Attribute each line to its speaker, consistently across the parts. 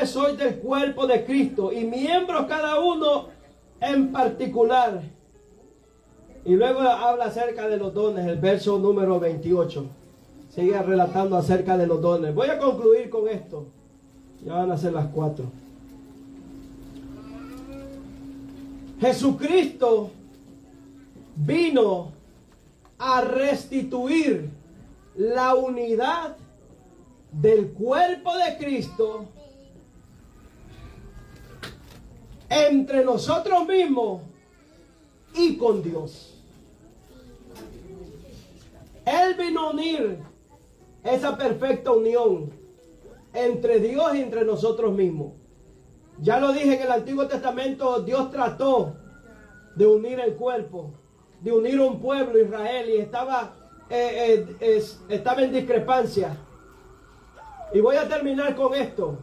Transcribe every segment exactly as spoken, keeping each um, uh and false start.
Speaker 1: pues sois del cuerpo de Cristo y miembros cada uno en particular. Y luego habla acerca de los dones, el verso número veintiocho. Sigue relatando acerca de los dones. Voy a concluir con esto. Ya van a ser las cuatro. Jesucristo vino a restituir la unidad del cuerpo de Cristo entre nosotros mismos y con Dios. Él vino a unir esa perfecta unión entre Dios y entre nosotros mismos. Ya lo dije, en el Antiguo Testamento Dios trató de unir el cuerpo, de unir un pueblo, Israel, y estaba, eh, eh, es, estaba en discrepancia. Y voy a terminar con esto.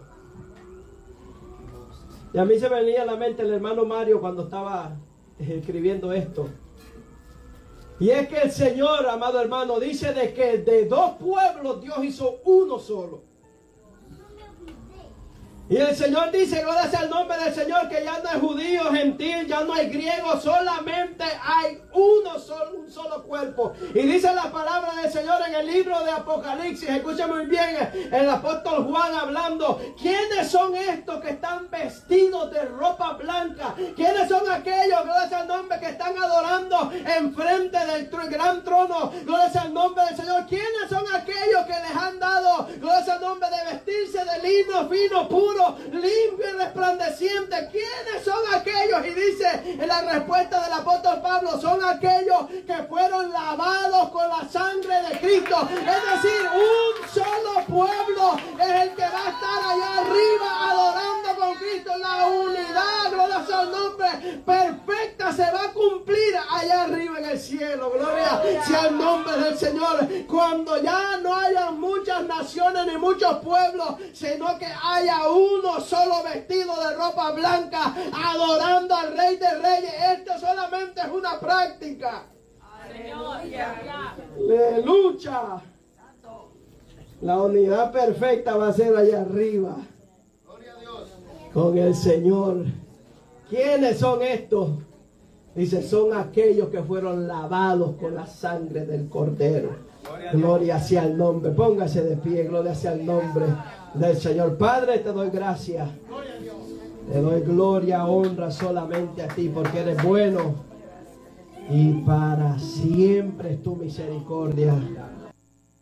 Speaker 1: Y a mí se me venía a la mente el hermano Mario cuando estaba escribiendo esto. Y es que el Señor, amado hermano, dice de que de dos pueblos Dios hizo uno solo. Y el Señor dice, gloria sea el nombre del Señor, que ya no hay judío, gentil, ya no hay griego, solamente hay uno solo, un solo cuerpo. Y dice la palabra del Señor en el libro de Apocalipsis, escuchen muy bien, el apóstol Juan hablando, ¿quiénes son estos que están vestidos de ropa blanca? ¿Quiénes son aquellos, gloria sea el nombre, que están adorando enfrente del tr- gran trono? Gloria sea el nombre del Señor. ¿Quiénes son aquellos que les han dado, gloria sea el nombre, de vestirse de lino fino, puro, limpio y resplandeciente? ¿Quiénes son aquellos? Y dice en la respuesta del apóstol Pablo, son aquellos que fueron lavados con la sangre de Cristo. Es decir, un solo pueblo es el que va a estar allá arriba adorando con Cristo. La unidad, gloria sea el nombre, perfecta se va a cumplir allá arriba en el cielo. Gloria sea el nombre del Señor. Cuando ya no haya muchas naciones ni muchos pueblos, sino que haya uno solo vestido de ropa blanca adorando al Rey de Reyes. Esto solamente es una práctica. Aleluya. La unidad perfecta va a ser allá arriba con el Señor. ¿Quiénes son estos? Dice, son aquellos que fueron lavados con la sangre del Cordero. Gloria sea el nombre. Póngase de pie. Gloria sea el nombre del Señor. Padre, te doy gracias. Te doy gloria, honra solamente a ti, porque eres bueno y para siempre es tu misericordia.